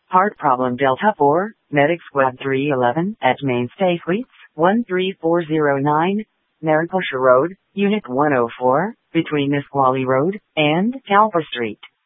Heart problem Delta 4, Medic Squad 311 at Mainstay Suites, 13409, Mariposa Road, Unit 104, between Nisqually Road and Talpa Street.